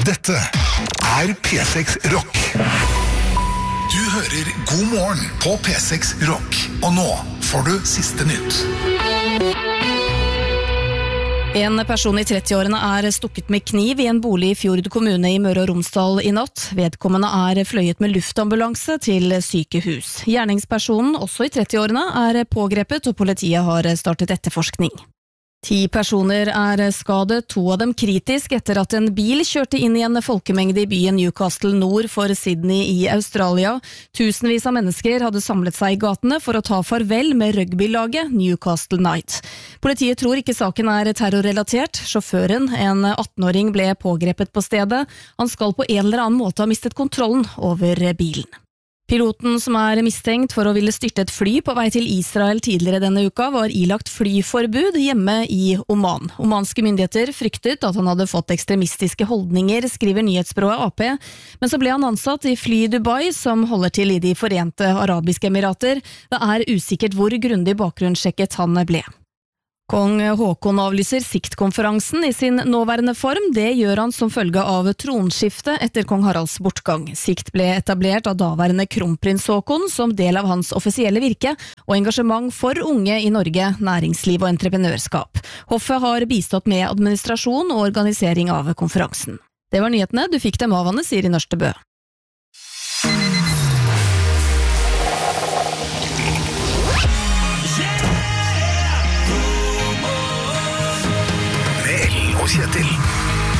Dette P6 Rock. Du hører God morgen på P6 Rock. Og nå får du siste nytt. En person i 30-årene stukket med kniv i en bolig i Fjord kommune i Møre og Romsdal i natt. Vedkommende fløyet med luftambulanse til sykehus. Gjerningspersonen, også i 30-årene, pågrepet, og politiet har startet etterforskning. 10 personer skadet, 2 av dem kritisk etter at en bil kjørte inn i en folkemengde i byen Newcastle nord for Sydney i Australia. Tusenvis av mennesker hadde samlet seg i gatene for å ta farvel med rugbylaget Newcastle Knight. Politiet tror ikke saken terrorrelatert. Sjåføren, en 18-åring, ble pågrepet på stedet. Han skal på en eller annen måte ha mistet kontrollen over bilen. Piloten som mistenkt for å ville styrte et fly på vei til Israel tidligere denne uka, var ilagt flyforbud hjemme i Oman. Omanske myndigheter fryktet at han hadde fått ekstremistiske holdninger, skriver nyhetsbyrået AP, men så ble han ansatt i Fly Dubai, som holder til i de Forente Arabiske Emirater. Det usikkert hvor grundig bakgrunnssjekket han ble. Kong Håkon avlyser siktkonferansen i sin nåværende form. Det gjør han som følge av tronskifte etter kong Haralds bortgang. Sikt ble etablert av daværende kronprins Håkon som del av hans offisielle virke og engasjement for unge i Norge, næringsliv og entreprenørskap. Hoffet har bistått med administrasjon og organisering av konferansen. Det var nyhetene, du fikk dem av Anne Siri Nørstebø. Kjetil.